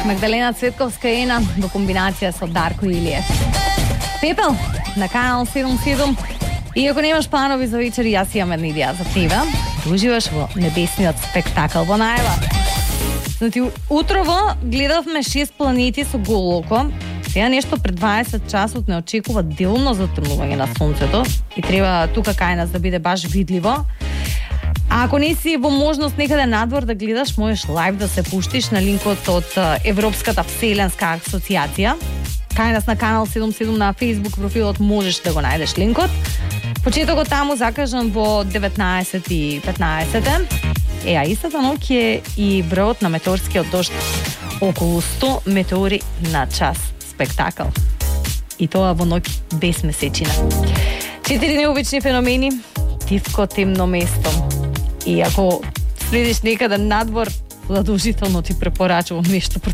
Magdalena Cvetkovska-Ena v kombinaciji so Darko Ilije. Pepel na kanal 77. Иако немаш планови за вечер, јас имам една идеја за тебе. Да уживаш во небесниот спектакл во најава. Значи, утрово гледавме 6 планети со голо око. Сега нешто пред 20 часот не очекува делно затрнување на сонцето и треба тука кај нас да биде баш видливо. А ако не си во можност некаде надвор да гледаш, можеш лайв да се пуштиш на линкот од Европската вселенска асоциација. Кај нас на канал 77 на Facebook профилот можеш да го најдеш линкот. Почетокот таму закажан во 19:15. А истата ноќ е и бројот на метеорскиот дожд. Околу 100 метеори на час спектакл. И тоа во ноќ без месечина. 4 необични феномени, тивко темно место. И ако следиш некаде надвор, задолжително ти препорачувам нешто